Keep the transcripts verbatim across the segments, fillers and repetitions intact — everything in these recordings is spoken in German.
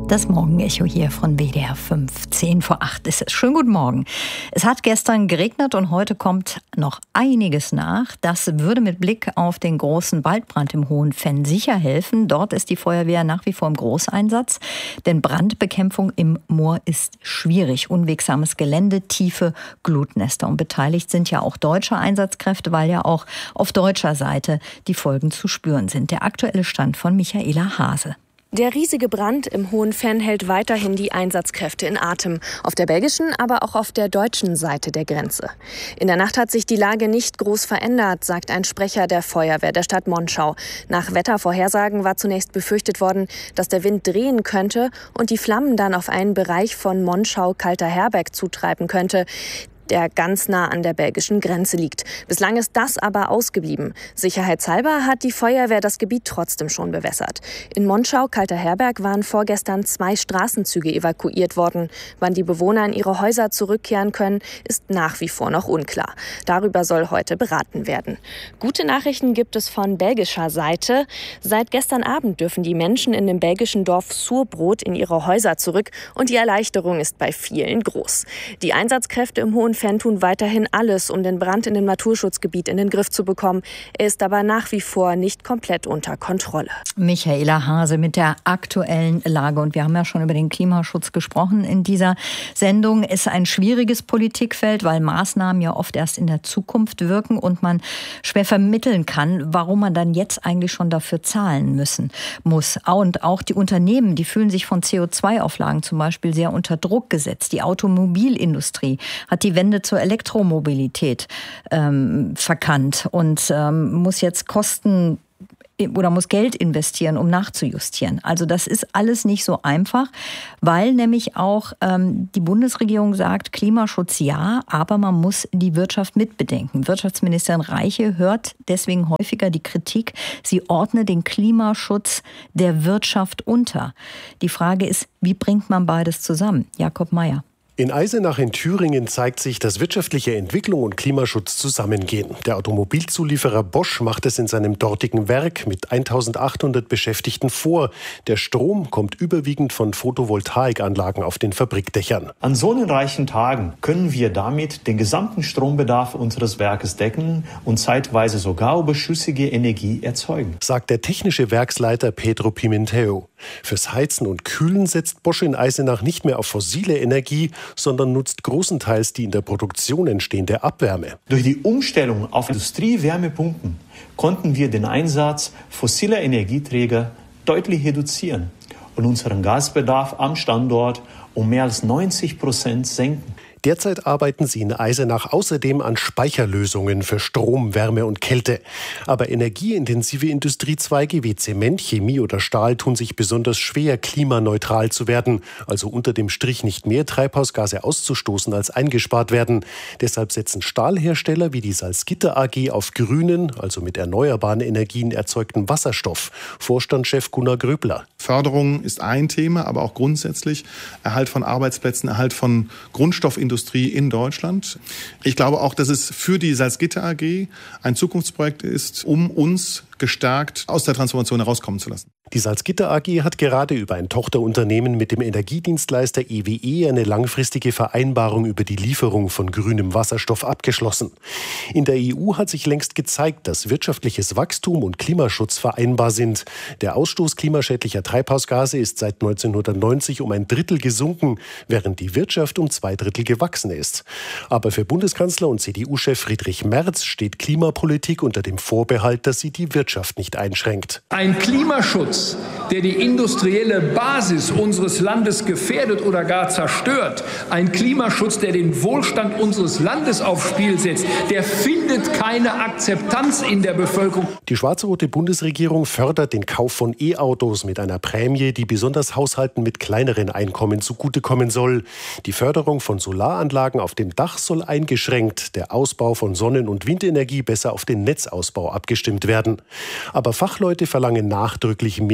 Das Morgenecho hier von W D R fünf. Zehn vor acht ist es. Schönen guten Morgen. Es hat gestern geregnet und heute kommt noch einiges nach. Das würde mit Blick auf den großen Waldbrand im Hohenfenn sicher helfen. Dort ist die Feuerwehr nach wie vor im Großeinsatz. Denn Brandbekämpfung im Moor ist schwierig. Unwegsames Gelände, tiefe Glutnester. Und beteiligt sind ja auch deutsche Einsatzkräfte, weil ja auch auf deutscher Seite die Folgen zu spüren sind. Der aktuelle Stand von Michaela Hase. Der riesige Brand im Hohenfenn hält weiterhin die Einsatzkräfte in Atem. Auf der belgischen, aber auch auf der deutschen Seite der Grenze. In der Nacht hat sich die Lage nicht groß verändert, sagt ein Sprecher der Feuerwehr der Stadt Monschau. Nach Wettervorhersagen war zunächst befürchtet worden, dass der Wind drehen könnte und die Flammen dann auf einen Bereich von Monschau-Kalter-Herberg zutreiben könnte, der ganz nah an der belgischen Grenze liegt. Bislang ist das aber ausgeblieben. Sicherheitshalber hat die Feuerwehr das Gebiet trotzdem schon bewässert. In Monschau-Kalter-Herberg waren vorgestern zwei Straßenzüge evakuiert worden. Wann die Bewohner in ihre Häuser zurückkehren können, ist nach wie vor noch unklar. Darüber soll heute beraten werden. Gute Nachrichten gibt es von belgischer Seite. Seit gestern Abend dürfen die Menschen in dem belgischen Dorf Surbrot in ihre Häuser zurück und die Erleichterung ist bei vielen groß. Die Einsatzkräfte im Hohenfenn tun weiterhin alles, um den Brand in dem Naturschutzgebiet in den Griff zu bekommen. Er ist aber nach wie vor nicht komplett unter Kontrolle. Michaela Hase mit der aktuellen Lage. Und wir haben ja schon über den Klimaschutz gesprochen in dieser Sendung. Es ist ein schwieriges Politikfeld, weil Maßnahmen ja oft erst in der Zukunft wirken und man schwer vermitteln kann, warum man dann jetzt eigentlich schon dafür zahlen müssen muss. Und auch die Unternehmen, die fühlen sich von C O zwei Auflagen zum Beispiel sehr unter Druck gesetzt. Die Automobilindustrie hat die Wende zur Elektromobilität ähm, verkannt und ähm, muss jetzt Kosten oder muss Geld investieren, um nachzujustieren. Also das ist alles nicht so einfach, weil nämlich auch ähm, die Bundesregierung sagt, Klimaschutz ja, aber man muss die Wirtschaft mitbedenken. Wirtschaftsministerin Reiche hört deswegen häufiger die Kritik, sie ordne den Klimaschutz der Wirtschaft unter. Die Frage ist, wie bringt man beides zusammen? Jakob Mayer. In Eisenach in Thüringen zeigt sich, dass wirtschaftliche Entwicklung und Klimaschutz zusammengehen. Der Automobilzulieferer Bosch macht es in seinem dortigen Werk mit eintausendachthundert Beschäftigten vor. Der Strom kommt überwiegend von Photovoltaikanlagen auf den Fabrikdächern. An sonnenreichen Tagen können wir damit den gesamten Strombedarf unseres Werkes decken und zeitweise sogar überschüssige Energie erzeugen, sagt der technische Werksleiter Pedro Pimentel. Fürs Heizen und Kühlen setzt Bosch in Eisenach nicht mehr auf fossile Energie, sondern nutzt großenteils die in der Produktion entstehende Abwärme. Durch die Umstellung auf Industriewärmepumpen konnten wir den Einsatz fossiler Energieträger deutlich reduzieren und unseren Gasbedarf am Standort um mehr als neunzig Prozent senken. Derzeit arbeiten sie in Eisenach außerdem an Speicherlösungen für Strom, Wärme und Kälte. Aber energieintensive Industriezweige wie Zement, Chemie oder Stahl tun sich besonders schwer, klimaneutral zu werden, also unter dem Strich nicht mehr Treibhausgase auszustoßen, als eingespart werden. Deshalb setzen Stahlhersteller wie die Salzgitter A G auf grünen, also mit erneuerbaren Energien erzeugten Wasserstoff. Vorstandschef Gunnar Gröbler. Förderung ist ein Thema, aber auch grundsätzlich Erhalt von Arbeitsplätzen, Erhalt von Grundstoffindustrie in Deutschland. Ich glaube auch, dass es für die Salzgitter A G ein Zukunftsprojekt ist, um uns gestärkt aus der Transformation herauskommen zu lassen. Die Salzgitter A G hat gerade über ein Tochterunternehmen mit dem Energiedienstleister E W E eine langfristige Vereinbarung über die Lieferung von grünem Wasserstoff abgeschlossen. In der E U hat sich längst gezeigt, dass wirtschaftliches Wachstum und Klimaschutz vereinbar sind. Der Ausstoß klimaschädlicher Treibhausgase ist seit neunzehnhundertneunzig um ein Drittel gesunken, während die Wirtschaft um zwei Drittel gewachsen ist. Aber für Bundeskanzler und C D U-Chef Friedrich Merz steht Klimapolitik unter dem Vorbehalt, dass sie die Wirtschaft nicht einschränkt. Ein Klimaschutz, der die industrielle Basis unseres Landes gefährdet oder gar zerstört, ein Klimaschutz, der den Wohlstand unseres Landes aufs Spiel setzt, der findet keine Akzeptanz in der Bevölkerung. Die schwarz-rote Bundesregierung fördert den Kauf von E-Autos mit einer Prämie, die besonders Haushalten mit kleineren Einkommen zugutekommen soll. Die Förderung von Solaranlagen auf dem Dach soll eingeschränkt, der Ausbau von Sonnen- und Windenergie besser auf den Netzausbau abgestimmt werden. Aber Fachleute verlangen nachdrücklich mehr Engagement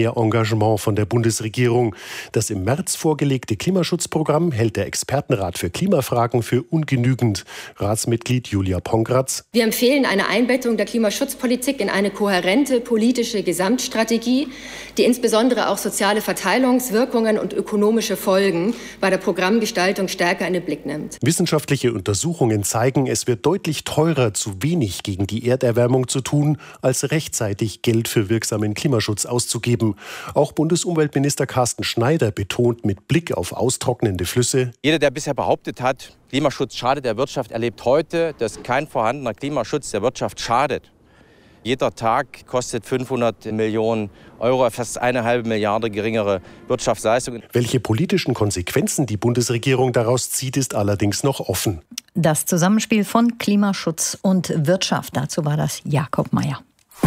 Engagement von der Bundesregierung. Das im März vorgelegte Klimaschutzprogramm hält der Expertenrat für Klimafragen für ungenügend. Ratsmitglied Julia Pongratz: Wir empfehlen eine Einbettung der Klimaschutzpolitik in eine kohärente politische Gesamtstrategie, die insbesondere auch soziale Verteilungswirkungen und ökonomische Folgen bei der Programmgestaltung stärker in den Blick nimmt. Wissenschaftliche Untersuchungen zeigen, es wird deutlich teurer, zu wenig gegen die Erderwärmung zu tun, als rechtzeitig Geld für wirksamen Klimaschutz auszugeben. Auch Bundesumweltminister Carsten Schneider betont mit Blick auf austrocknende Flüsse: Jeder, der bisher behauptet hat, Klimaschutz schadet der Wirtschaft, erlebt heute, dass kein vorhandener Klimaschutz der Wirtschaft schadet. Jeder Tag kostet fünfhundert Millionen Euro, fast eine halbe Milliarde geringere Wirtschaftsleistung. Welche politischen Konsequenzen die Bundesregierung daraus zieht, ist allerdings noch offen. Das Zusammenspiel von Klimaschutz und Wirtschaft, dazu war das Jakob Mayer.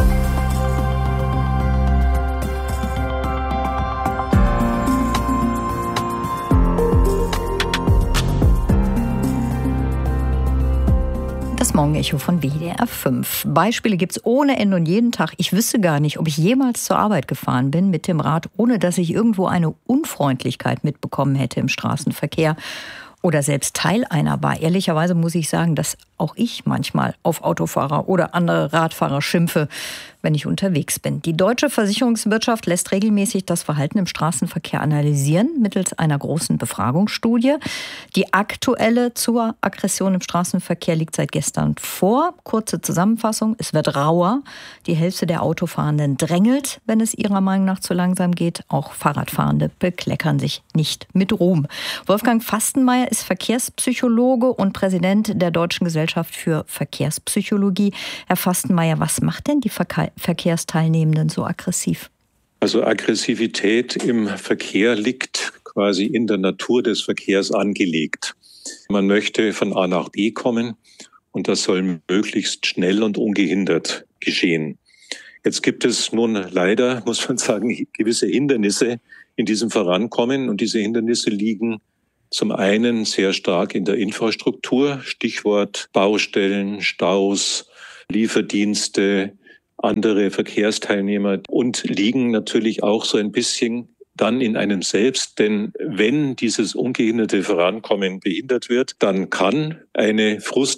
Das Morgenecho von W D R fünf. Beispiele gibt's ohne Ende und jeden Tag. Ich wüsste gar nicht, ob ich jemals zur Arbeit gefahren bin mit dem Rad, ohne dass ich irgendwo eine Unfreundlichkeit mitbekommen hätte im Straßenverkehr oder selbst Teil einer war. Ehrlicherweise muss ich sagen, dass auch ich manchmal auf Autofahrer oder andere Radfahrer schimpfe, wenn ich unterwegs bin. Die deutsche Versicherungswirtschaft lässt regelmäßig das Verhalten im Straßenverkehr analysieren, mittels einer großen Befragungsstudie. Die aktuelle zur Aggression im Straßenverkehr liegt seit gestern vor. Kurze Zusammenfassung: Es wird rauer. Die Hälfte der Autofahrenden drängelt, wenn es ihrer Meinung nach zu langsam geht. Auch Fahrradfahrende bekleckern sich nicht mit Ruhm. Wolfgang Fastenmeier ist Verkehrspsychologe und Präsident der Deutschen Gesellschaft für Verkehrspsychologie. Herr Fastenmeier, was macht denn die Verke- Verkehrsteilnehmenden so aggressiv? Also Aggressivität im Verkehr liegt quasi in der Natur des Verkehrs angelegt. Man möchte von A nach B kommen und das soll möglichst schnell und ungehindert geschehen. Jetzt gibt es nun leider, muss man sagen, gewisse Hindernisse in diesem Vorankommen, und diese Hindernisse liegen zum einen sehr stark in der Infrastruktur, Stichwort Baustellen, Staus, Lieferdienste, andere Verkehrsteilnehmer, und liegen natürlich auch so ein bisschen dann in einem selbst. Denn wenn dieses ungehinderte Vorankommen behindert wird, dann kann eine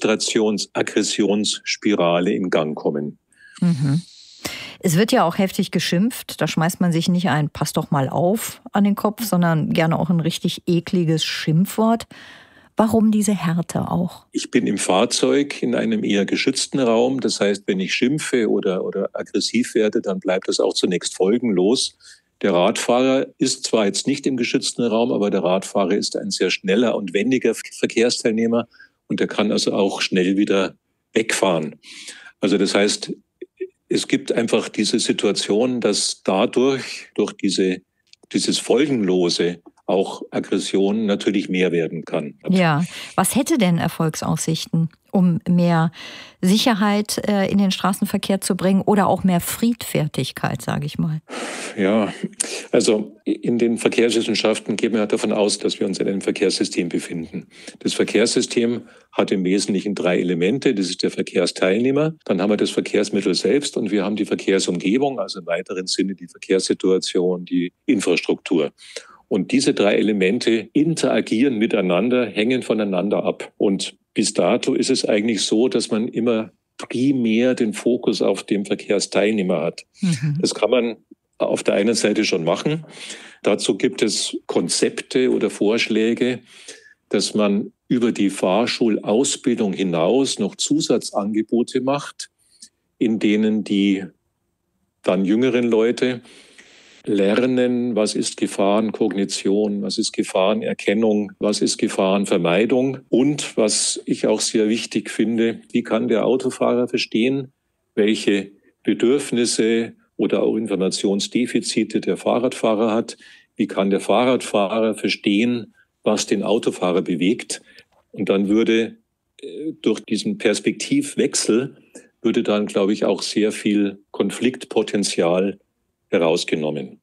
Frustrations-Aggressionsspirale in Gang kommen. Mhm. Es wird ja auch heftig geschimpft. Da schmeißt man sich nicht ein "Pass doch mal auf" an den Kopf, sondern gerne auch ein richtig ekliges Schimpfwort. Warum diese Härte auch? Ich bin im Fahrzeug in einem eher geschützten Raum. Das heißt, wenn ich schimpfe oder, oder aggressiv werde, dann bleibt das auch zunächst folgenlos. Der Radfahrer ist zwar jetzt nicht im geschützten Raum, aber der Radfahrer ist ein sehr schneller und wendiger Verkehrsteilnehmer, und der kann also auch schnell wieder wegfahren. Also das heißt, es gibt einfach diese Situation, dass dadurch, durch diese, dieses Folgenlose, auch Aggression natürlich mehr werden kann. Ja, was hätte denn Erfolgsaussichten, um mehr Sicherheit äh, in den Straßenverkehr zu bringen oder auch mehr Friedfertigkeit, sage ich mal? Ja, also in den Verkehrswissenschaften gehen wir davon aus, dass wir uns in einem Verkehrssystem befinden. Das Verkehrssystem hat im Wesentlichen drei Elemente. Das ist der Verkehrsteilnehmer, dann haben wir das Verkehrsmittel selbst und wir haben die Verkehrsumgebung, also im weiteren Sinne die Verkehrssituation, die Infrastruktur. Und diese drei Elemente interagieren miteinander, hängen voneinander ab. Und bis dato ist es eigentlich so, dass man immer primär den Fokus auf dem Verkehrsteilnehmer hat. Mhm. Das kann man auf der einen Seite schon machen. Dazu gibt es Konzepte oder Vorschläge, dass man über die Fahrschulausbildung hinaus noch Zusatzangebote macht, in denen die dann jüngeren Leute lernen, was ist Gefahrenkognition, was ist Gefahrenerkennung, was ist Gefahrenvermeidung und, was ich auch sehr wichtig finde, wie kann der Autofahrer verstehen, welche Bedürfnisse oder auch Informationsdefizite der Fahrradfahrer hat, wie kann der Fahrradfahrer verstehen, was den Autofahrer bewegt, und dann würde durch diesen Perspektivwechsel würde dann, glaube ich, auch sehr viel Konfliktpotenzial herausgenommen.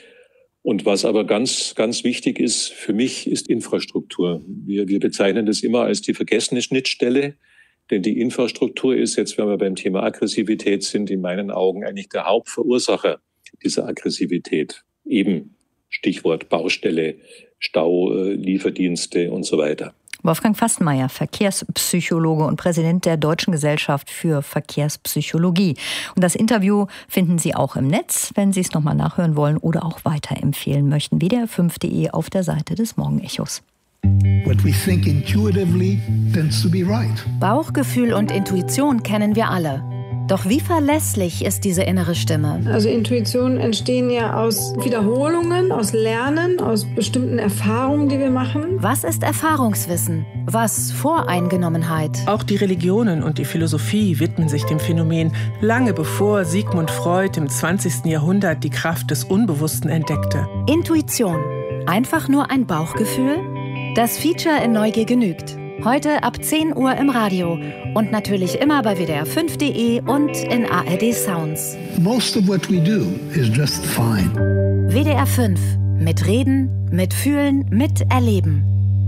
Und was aber ganz, ganz wichtig ist für mich, ist Infrastruktur. Wir, wir bezeichnen das immer als die vergessene Schnittstelle, denn die Infrastruktur ist jetzt, wenn wir beim Thema Aggressivität sind, in meinen Augen eigentlich der Hauptverursacher dieser Aggressivität. eben Stichwort Baustelle, Stau, Lieferdienste und so weiter. Wolfgang Fastenmeier, Verkehrspsychologe und Präsident der Deutschen Gesellschaft für Verkehrspsychologie. Und das Interview finden Sie auch im Netz, wenn Sie es nochmal nachhören wollen oder auch weiterempfehlen möchten. w d r fünf punkt d e auf der Seite des Morgenechos. What we think intuitively tends to be right. Bauchgefühl und Intuition kennen wir alle. Doch wie verlässlich ist diese innere Stimme? Also Intuitionen entstehen ja aus Wiederholungen, aus Lernen, aus bestimmten Erfahrungen, die wir machen. Was ist Erfahrungswissen? Was Voreingenommenheit? Auch die Religionen und die Philosophie widmen sich dem Phänomen, lange bevor Sigmund Freud im zwanzigsten Jahrhundert die Kraft des Unbewussten entdeckte. Intuition. Einfach nur ein Bauchgefühl? Das Feature in Neugier genügt. Heute ab zehn Uhr im Radio und natürlich immer bei w d r fünf punkt d e und in A R D Sounds. Most of what we do is just fine. W D R fünf. Mit Reden, mit Fühlen, mit Erleben.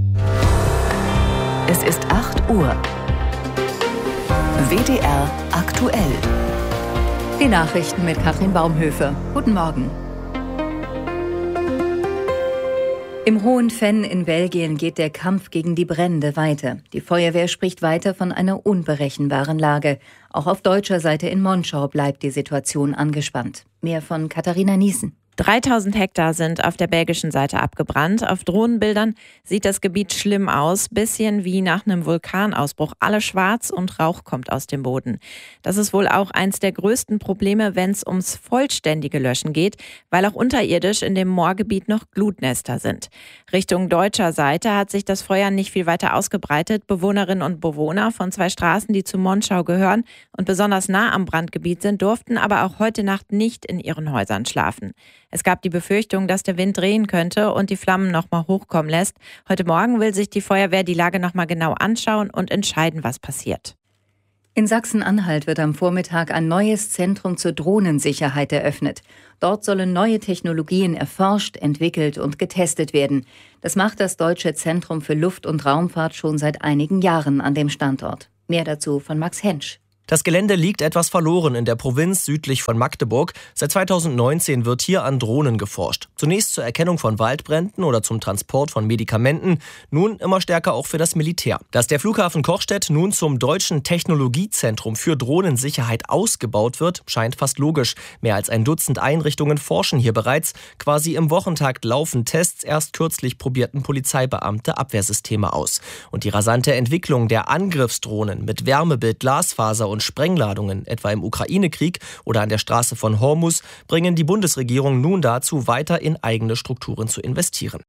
Es ist acht Uhr. W D R aktuell. Die Nachrichten mit Katrin Baumhöfe. Guten Morgen. Im Hohen Venn in Belgien geht der Kampf gegen die Brände weiter. Die Feuerwehr spricht weiter von einer unberechenbaren Lage. Auch auf deutscher Seite in Monschau bleibt die Situation angespannt. Mehr von Katharina Niesen. dreitausend Hektar sind auf der belgischen Seite abgebrannt. Auf Drohnenbildern sieht das Gebiet schlimm aus, bisschen wie nach einem Vulkanausbruch. Alles schwarz und Rauch kommt aus dem Boden. Das ist wohl auch eins der größten Probleme, wenn es ums vollständige Löschen geht, weil auch unterirdisch in dem Moorgebiet noch Glutnester sind. Richtung deutscher Seite hat sich das Feuer nicht viel weiter ausgebreitet. Bewohnerinnen und Bewohner von zwei Straßen, die zu Monschau gehören und besonders nah am Brandgebiet sind, durften aber auch heute Nacht nicht in ihren Häusern schlafen. Es gab die Befürchtung, dass der Wind drehen könnte und die Flammen nochmal hochkommen lässt. Heute Morgen will sich die Feuerwehr die Lage nochmal genau anschauen und entscheiden, was passiert. In Sachsen-Anhalt wird am Vormittag ein neues Zentrum zur Drohnensicherheit eröffnet. Dort sollen neue Technologien erforscht, entwickelt und getestet werden. Das macht das Deutsche Zentrum für Luft- und Raumfahrt schon seit einigen Jahren an dem Standort. Mehr dazu von Max Hensch. Das Gelände liegt etwas verloren in der Provinz südlich von Magdeburg. Seit zweitausendneunzehn wird hier an Drohnen geforscht. Zunächst zur Erkennung von Waldbränden oder zum Transport von Medikamenten, nun immer stärker auch für das Militär. Dass der Flughafen Kochstedt nun zum Deutschen Technologiezentrum für Drohnensicherheit ausgebaut wird, scheint fast logisch. Mehr als ein Dutzend Einrichtungen forschen hier bereits. Quasi im Wochentakt laufen Tests. Erst kürzlich probierten Polizeibeamte Abwehrsysteme aus. Und die rasante Entwicklung der Angriffsdrohnen mit Wärmebild, Glasfaser und Sprengladungen, etwa im Ukraine-Krieg oder an der Straße von Hormuz, bringen die Bundesregierung nun dazu, weiter in eigene Strukturen zu investieren.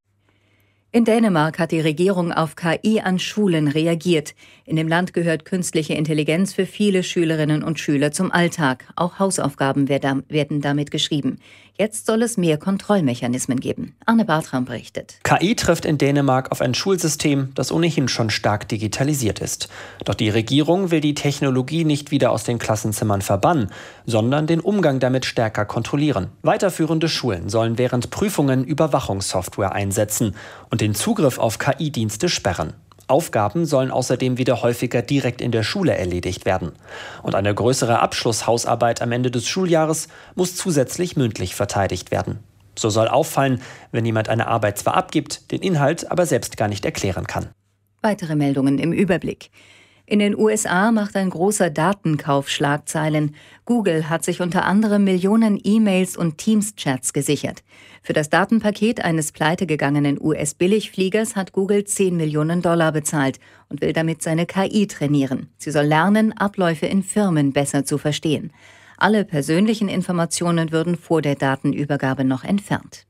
In Dänemark hat die Regierung auf K I an Schulen reagiert. In dem Land gehört künstliche Intelligenz für viele Schülerinnen und Schüler zum Alltag. Auch Hausaufgaben werden damit geschrieben. Jetzt soll es mehr Kontrollmechanismen geben. Arne Bartram berichtet. K I trifft in Dänemark auf ein Schulsystem, das ohnehin schon stark digitalisiert ist. Doch die Regierung will die Technologie nicht wieder aus den Klassenzimmern verbannen, sondern den Umgang damit stärker kontrollieren. Weiterführende Schulen sollen während Prüfungen Überwachungssoftware einsetzen und den Zugriff auf K I-Dienste sperren. Aufgaben sollen außerdem wieder häufiger direkt in der Schule erledigt werden. Und eine größere Abschlusshausarbeit am Ende des Schuljahres muss zusätzlich mündlich verteidigt werden. So soll auffallen, wenn jemand eine Arbeit zwar abgibt, den Inhalt aber selbst gar nicht erklären kann. Weitere Meldungen im Überblick. In den U S A macht ein großer Datenkauf Schlagzeilen. Google hat sich unter anderem Millionen E-Mails und Teams-Chats gesichert. Für das Datenpaket eines pleitegegangenen U S-Billigfliegers hat Google zehn Millionen Dollar bezahlt und will damit seine K I trainieren. Sie soll lernen, Abläufe in Firmen besser zu verstehen. Alle persönlichen Informationen würden vor der Datenübergabe noch entfernt.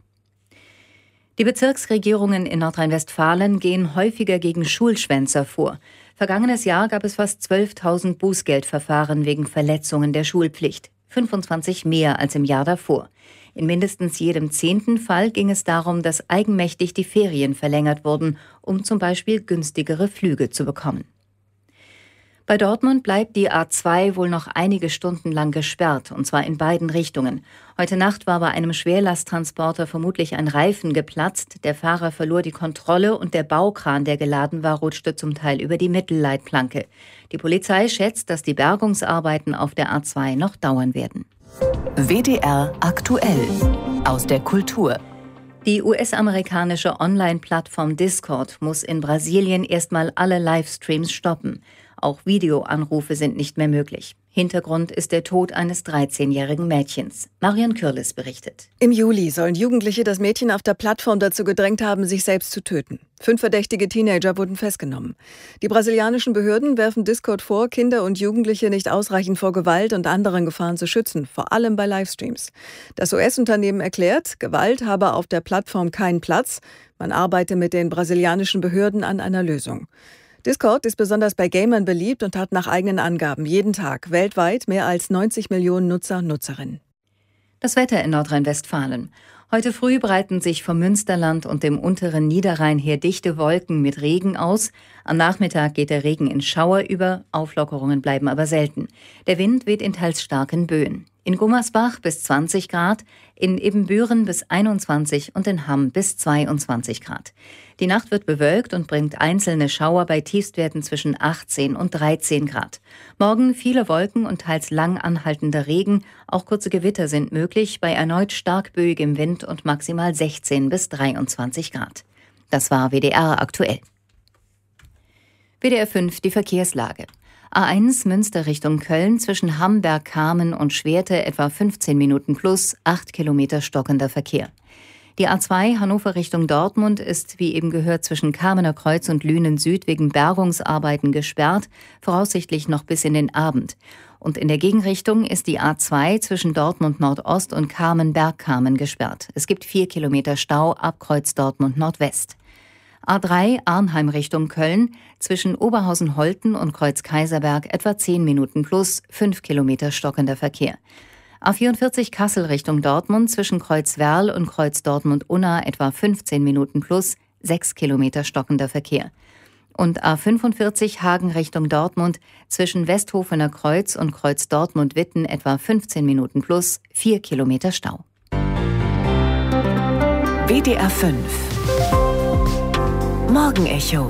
Die Bezirksregierungen in Nordrhein-Westfalen gehen häufiger gegen Schulschwänzer vor. Vergangenes Jahr gab es fast zwölftausend Bußgeldverfahren wegen Verletzungen der Schulpflicht. fünfundzwanzig mehr als im Jahr davor. In mindestens jedem zehnten Fall ging es darum, dass eigenmächtig die Ferien verlängert wurden, um zum Beispiel günstigere Flüge zu bekommen. Bei Dortmund bleibt die A zwei wohl noch einige Stunden lang gesperrt, und zwar in beiden Richtungen. Heute Nacht war bei einem Schwerlasttransporter vermutlich ein Reifen geplatzt. Der Fahrer verlor die Kontrolle und der Baukran, der geladen war, rutschte zum Teil über die Mittelleitplanke. Die Polizei schätzt, dass die Bergungsarbeiten auf der A zwei noch dauern werden. W D R aktuell. aus der Kultur. Die U S-amerikanische Online-Plattform Discord muss in Brasilien erstmal alle Livestreams stoppen. Auch Videoanrufe sind nicht mehr möglich. Hintergrund ist der Tod eines dreizehnjährigen Mädchens. Marion Kürlis berichtet. Im Juli sollen Jugendliche das Mädchen auf der Plattform dazu gedrängt haben, sich selbst zu töten. Fünf verdächtige Teenager wurden festgenommen. Die brasilianischen Behörden werfen Discord vor, Kinder und Jugendliche nicht ausreichend vor Gewalt und anderen Gefahren zu schützen, vor allem bei Livestreams. Das U S-Unternehmen erklärt, Gewalt habe auf der Plattform keinen Platz. Man arbeite mit den brasilianischen Behörden an einer Lösung. Discord ist besonders bei Gamern beliebt und hat nach eigenen Angaben jeden Tag weltweit mehr als neunzig Millionen Nutzer und Nutzerinnen. Das Wetter in Nordrhein-Westfalen. Heute früh breiten sich vom Münsterland und dem unteren Niederrhein her dichte Wolken mit Regen aus. Am Nachmittag geht der Regen in Schauer über, Auflockerungen bleiben aber selten. Der Wind weht in teils starken Böen. In Gummersbach bis zwanzig Grad, in Ibbenbüren bis einundzwanzig und in Hamm bis zweiundzwanzig Grad. Die Nacht wird bewölkt und bringt einzelne Schauer bei Tiefstwerten zwischen achtzehn und dreizehn Grad. Morgen viele Wolken und teils lang anhaltender Regen. Auch kurze Gewitter sind möglich bei erneut stark böigem Wind und maximal sechzehn bis dreiundzwanzig Grad. Das war W D R aktuell. W D R fünf, die Verkehrslage. A eins Münster Richtung Köln zwischen Hamberg-Kamen und Schwerte etwa fünfzehn Minuten plus, acht Kilometer stockender Verkehr. Die A zwei Hannover Richtung Dortmund ist, wie eben gehört, zwischen Kamener Kreuz und Lünen Süd wegen Bergungsarbeiten gesperrt, voraussichtlich noch bis in den Abend. Und in der Gegenrichtung ist die A zwei zwischen Dortmund Nordost und Kamen-Bergkamen gesperrt. Es gibt vier Kilometer Stau ab Kreuz Dortmund Nordwest. A drei Arnheim Richtung Köln zwischen Oberhausen-Holten und Kreuz Kaiserberg etwa zehn Minuten plus, fünf Kilometer stockender Verkehr. A vierundvierzig Kassel Richtung Dortmund zwischen Kreuz Werl und Kreuz Dortmund-Unna etwa fünfzehn Minuten plus, sechs Kilometer stockender Verkehr. Und A fünfundvierzig Hagen Richtung Dortmund zwischen Westhofener Kreuz und Kreuz Dortmund-Witten etwa fünfzehn Minuten plus, vier Kilometer Stau. W D R fünf Morgenecho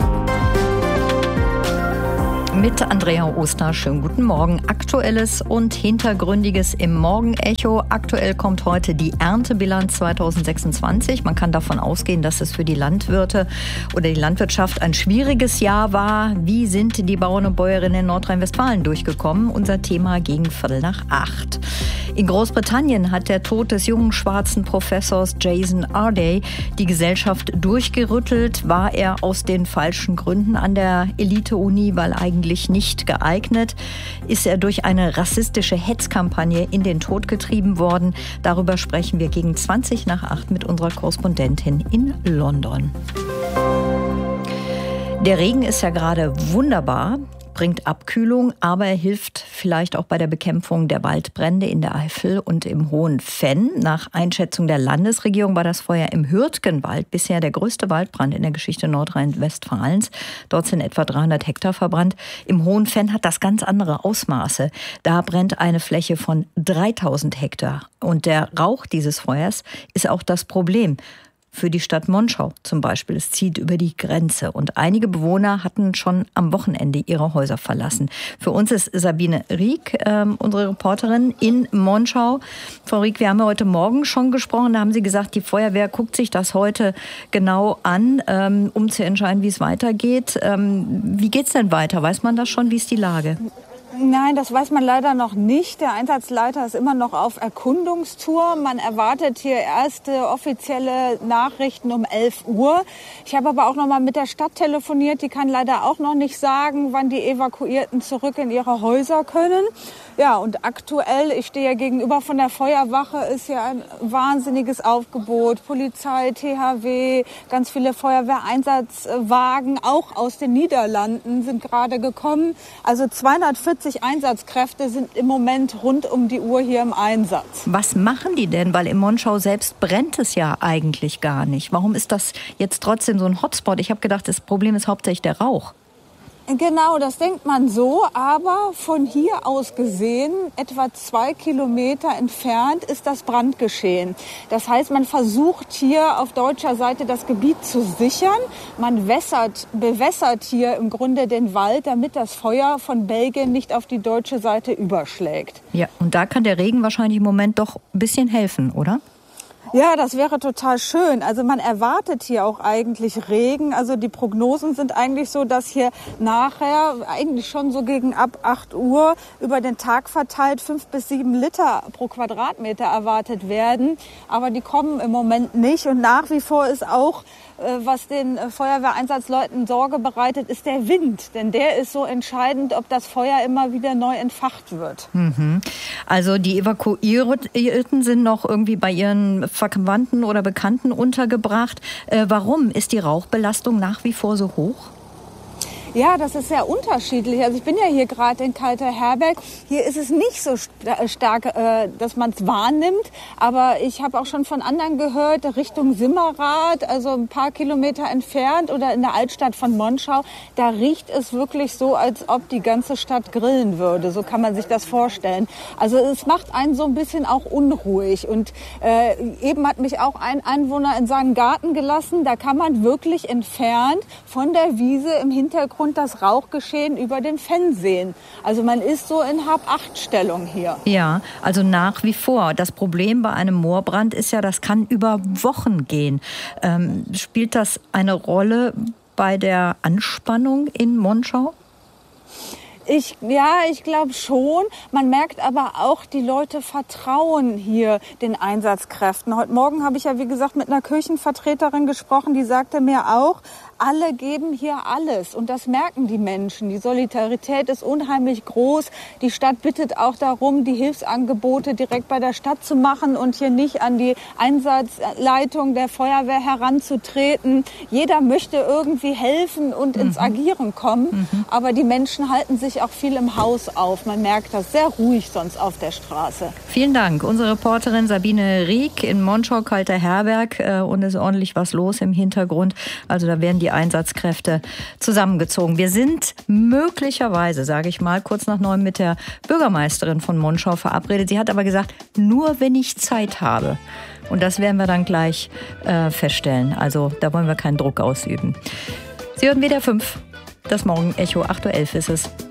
mit Andrea Oster. Schönen guten Morgen. Aktuelles und Hintergründiges im Morgenecho. Aktuell kommt heute die Erntebilanz zweitausendsechsundzwanzig. Man kann davon ausgehen, dass es für die Landwirte oder die Landwirtschaft ein schwieriges Jahr war. Wie sind die Bauern und Bäuerinnen in Nordrhein-Westfalen durchgekommen? Unser Thema gegen Viertel nach acht. In Großbritannien hat der Tod des jungen schwarzen Professors Jason Arday die Gesellschaft durchgerüttelt. War er aus den falschen Gründen an der Elite-Uni, weil eigentlich nicht geeignet? Ist er durch eine rassistische Hetzkampagne in den Tod getrieben worden? Darüber sprechen wir gegen zwanzig nach acht mit unserer Korrespondentin in London. Der Regen ist ja gerade wunderbar, bringt Abkühlung, aber er hilft vielleicht auch bei der Bekämpfung der Waldbrände in der Eifel und im Hohen Venn. Nach Einschätzung der Landesregierung war das Feuer im Hürtgenwald bisher der größte Waldbrand in der Geschichte Nordrhein-Westfalens. Dort sind etwa dreihundert Hektar verbrannt. Im Hohen Venn hat das ganz andere Ausmaße. Da brennt eine Fläche von dreitausend Hektar. Und der Rauch dieses Feuers ist auch das Problem für die Stadt Monschau zum Beispiel. Es zieht über die Grenze und einige Bewohner hatten schon am Wochenende ihre Häuser verlassen. Für uns ist Sabine Rieck, äh, unsere Reporterin in Monschau. Frau Rieck, wir haben ja heute Morgen schon gesprochen, da haben Sie gesagt, die Feuerwehr guckt sich das heute genau an, ähm, um zu entscheiden, wie es weitergeht. Ähm, wie geht's denn weiter? Weiß man das schon? Wie ist die Lage? Nein, das weiß man leider noch nicht. Der Einsatzleiter ist immer noch auf Erkundungstour. Man erwartet hier erste offizielle Nachrichten um elf Uhr. Ich habe aber auch noch mal mit der Stadt telefoniert. Die kann leider auch noch nicht sagen, wann die Evakuierten zurück in ihre Häuser können. Ja, und aktuell, ich stehe ja gegenüber von der Feuerwache, ist ja ein wahnsinniges Aufgebot. Polizei, T H W, ganz viele Feuerwehreinsatzwagen, auch aus den Niederlanden sind gerade gekommen. Also zweihundertvierzig Einsatzkräfte sind im Moment rund um die Uhr hier im Einsatz. Was machen die denn? Weil in Monschau selbst brennt es ja eigentlich gar nicht. Warum ist das jetzt trotzdem so ein Hotspot? Ich habe gedacht, das Problem ist hauptsächlich der Rauch. Genau, das denkt man so, aber von hier aus gesehen, etwa zwei Kilometer entfernt, ist das Brandgeschehen. Das heißt, man versucht hier auf deutscher Seite das Gebiet zu sichern. Man wässert, bewässert hier im Grunde den Wald, damit das Feuer von Belgien nicht auf die deutsche Seite überschlägt. Ja, und da kann der Regen wahrscheinlich im Moment doch ein bisschen helfen, oder? Ja, das wäre total schön. Also man erwartet hier auch eigentlich Regen. Also die Prognosen sind eigentlich so, dass hier nachher eigentlich schon so gegen ab acht Uhr über den Tag verteilt fünf bis sieben Liter pro Quadratmeter erwartet werden. Aber die kommen im Moment nicht. Und nach wie vor ist auch, was den Feuerwehreinsatzleuten Sorge bereitet, ist der Wind. Denn der ist so entscheidend, ob das Feuer immer wieder neu entfacht wird. Mhm. Also die Evakuierten sind noch irgendwie bei ihren Verwandten oder Bekannten untergebracht. Äh, warum ist die Rauchbelastung nach wie vor so hoch? Ja, das ist sehr unterschiedlich. Also ich bin ja hier gerade in Kalter-Herberg. Hier ist es nicht so stark, äh, dass man es wahrnimmt. Aber ich habe auch schon von anderen gehört, Richtung Simmerath, also ein paar Kilometer entfernt oder in der Altstadt von Monschau, da riecht es wirklich so, als ob die ganze Stadt grillen würde. So kann man sich das vorstellen. Also es macht einen so ein bisschen auch unruhig. Und äh, eben hat mich auch ein Einwohner in seinen Garten gelassen. Da kann man wirklich entfernt von der Wiese im Hintergrund das Rauchgeschehen über den Fenn sehen. Also man ist so in Hab-Acht-Stellung hier. Ja, also nach wie vor. Das Problem bei einem Moorbrand ist ja, das kann über Wochen gehen. Ähm, spielt das eine Rolle bei der Anspannung in Monschau? Ich, ja, ich glaube schon. Man merkt aber auch, die Leute vertrauen hier den Einsatzkräften. Heute Morgen habe ich ja, wie gesagt, mit einer Kirchenvertreterin gesprochen, die sagte mir auch, alle geben hier alles. Und das merken die Menschen. Die Solidarität ist unheimlich groß. Die Stadt bittet auch darum, die Hilfsangebote direkt bei der Stadt zu machen und hier nicht an die Einsatzleitung der Feuerwehr heranzutreten. Jeder möchte irgendwie helfen und ins mhm. Agieren kommen. Mhm. Aber die Menschen halten sich auch viel im Haus auf. Man merkt das sehr ruhig sonst auf der Straße. Vielen Dank. Unsere Reporterin Sabine Rieck in Monschau, Kalter-Herberg. Und es ist ordentlich was los im Hintergrund. Also da werden die Einsatzkräfte zusammengezogen. Wir sind möglicherweise, sage ich mal, kurz nach neun mit der Bürgermeisterin von Monschau verabredet. Sie hat aber gesagt, nur wenn ich Zeit habe. Und das werden wir dann gleich äh, feststellen. Also da wollen wir keinen Druck ausüben. Sie hören W D R fünf. Das Morgenecho, acht Uhr elf ist es.